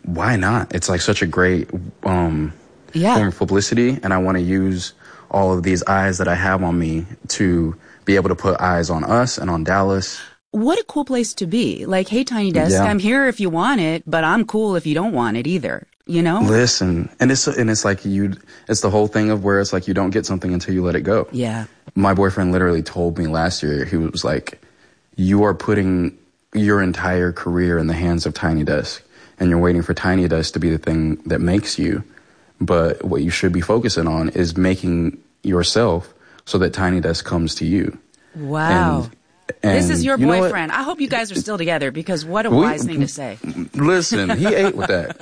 why not? It's like such a great form of publicity, and I want to use all of these eyes that I have on me to be able to put eyes on us and on Dallas. What a cool place to be. Like, hey, Tiny Desk, I'm here if you want it, but I'm cool if you don't want it either. You know? Listen, and it's like it's the whole thing of where it's like you don't get something until you let it go. Yeah. My boyfriend literally told me last year, he was like, you are putting your entire career in the hands of Tiny Desk, and you're waiting for Tiny Desk to be the thing that makes you. But what you should be focusing on is making yourself so that Tiny Desk comes to you. Wow. And this is your boyfriend. I hope you guys are still together, because what a wise thing to say. Listen, he ate with that.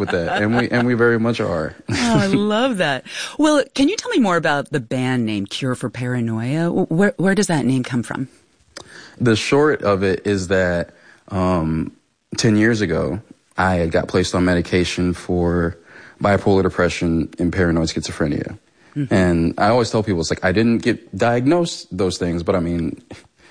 And we very much are. Oh, I love that. Well, can you tell me more about the band name Cure for Paranoia? Where does that name come from? The short of it is that 10 years ago, I got placed on medication for bipolar depression and paranoid schizophrenia. Mm-hmm. And I always tell people, it's like, I didn't get diagnosed those things, but I mean,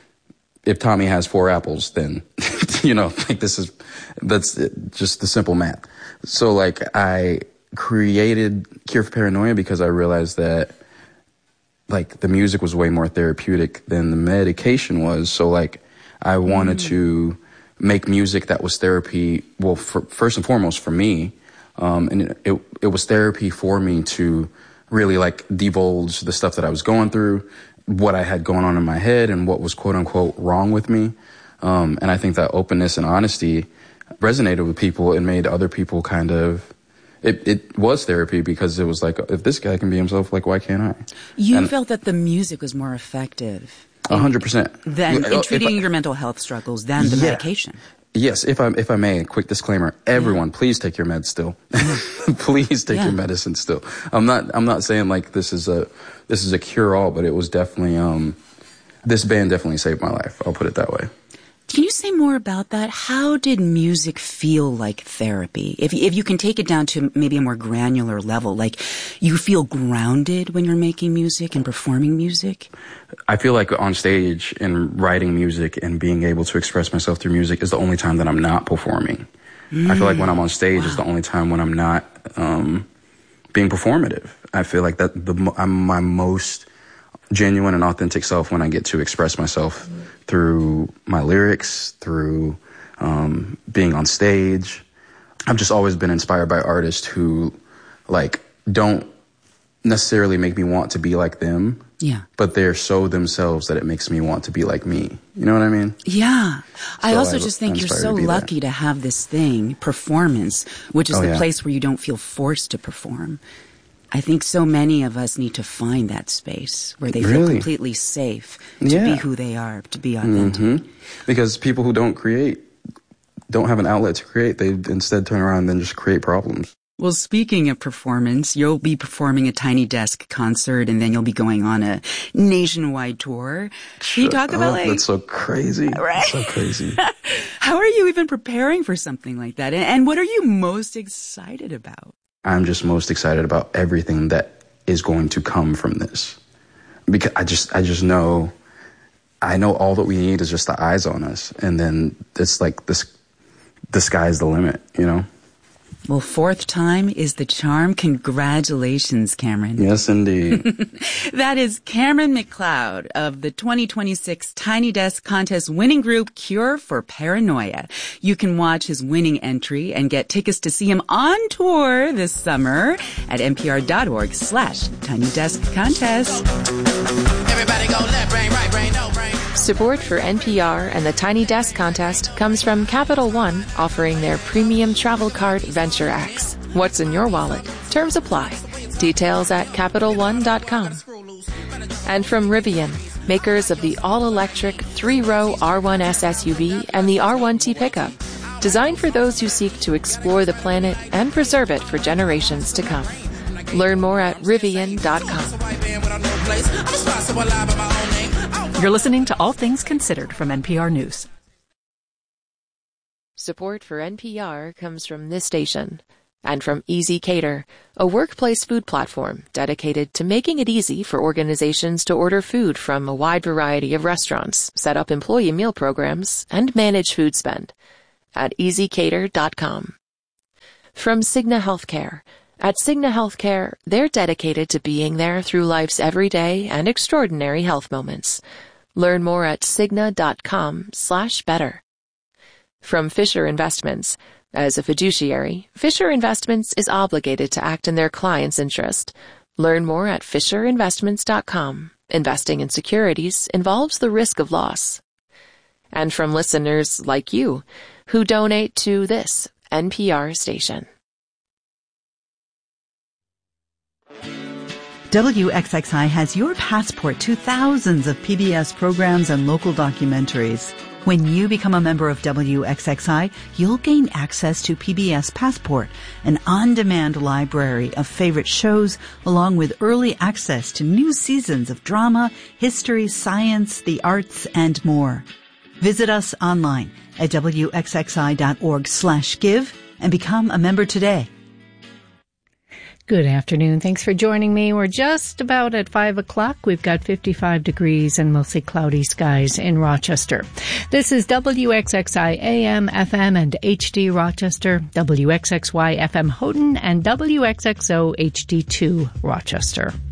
if Tommy has 4 apples, then, like that's just the simple math. So like, I created Cure for Paranoia because I realized that like the music was way more therapeutic than the medication was. So like, I wanted to make music that was therapy. Well, first and foremost for me. And it was therapy for me to really like divulge the stuff that I was going through, what I had going on in my head, and what was quote unquote wrong with me. And I think that openness and honesty resonated with people and made other people kind of, it was therapy, because it was like, if this guy can be himself, like, why can't I? You felt that the music was more effective. 100%. Than in treating your mental health struggles than the medication. Yes, if I may, a quick disclaimer. Everyone, please take your meds still. Please take your medicine still. I'm not saying like this is a cure all, but it was definitely this band definitely saved my life. I'll put it that way. Can you say more about that? How did music feel like therapy? If you can take it down to maybe a more granular level, like you feel grounded when you're making music and performing music? I feel like on stage and writing music and being able to express myself through music is the only time that I'm not performing. I feel like when I'm on stage is the only time when I'm not being performative. I feel like that I'm my most genuine and authentic self when I get to express myself through my lyrics, through being on stage. I've just always been inspired by artists who like don't necessarily make me want to be like them. Yeah. But they're so themselves that it makes me want to be like me. You know what I mean? Yeah. I also just think you're so lucky to have this thing, performance, which is the place where you don't feel forced to perform. I think so many of us need to find that space where they feel completely safe to be who they are, to be authentic. Mm-hmm. Because people who don't have an outlet to create, they instead turn around and then just create problems. Well, speaking of performance, you'll be performing a Tiny Desk concert, and then you'll be going on a nationwide tour. Can you talk about that's so crazy. Right? That's so crazy. How are you even preparing for something like that? And what are you most excited about? I'm just most excited about everything that is going to come from this. Because I just know, I know all that we need is just the eyes on us. And then it's like the sky's the limit, you know? Well, 4th time is the charm. Congratulations, Cameron. Yes, indeed. That is Cameron McLeod of the 2026 Tiny Desk Contest winning group Cure for Paranoia. You can watch his winning entry and get tickets to see him on tour this summer at npr.org/Tiny Desk Contest. Everybody go left brain, right brain, no brain. Support for NPR and the Tiny Desk Contest comes from Capital One, offering their premium travel card Venture X. What's in your wallet? Terms apply. Details at CapitalOne.com. And from Rivian, makers of the all-electric 3-row R1S SUV and the R1T pickup, designed for those who seek to explore the planet and preserve it for generations to come. Learn more at Rivian.com. You're listening to All Things Considered from NPR News. Support for NPR comes from this station and from Easy Cater, a workplace food platform dedicated to making it easy for organizations to order food from a wide variety of restaurants, set up employee meal programs, and manage food spend at easycater.com. From Cigna Healthcare. At Cigna Healthcare, they're dedicated to being there through life's everyday and extraordinary health moments. Learn more at cigna.com/better. From Fisher Investments. As a fiduciary, Fisher Investments is obligated to act in their client's interest. Learn more at fisherinvestments.com. Investing in securities involves the risk of loss. And from listeners like you, who donate to this NPR station. WXXI has your passport to thousands of PBS programs and local documentaries. When you become a member of WXXI, you'll gain access to PBS Passport, an on-demand library of favorite shows, along with early access to new seasons of drama, history, science, the arts, and more. Visit us online at wxxi.org/give and become a member today. Good afternoon. Thanks for joining me. We're just about at 5 o'clock. We've got 55 degrees and mostly cloudy skies in Rochester. This is WXXI AM, FM, and HD Rochester, WXXY FM Houghton, and WXXO HD2 Rochester.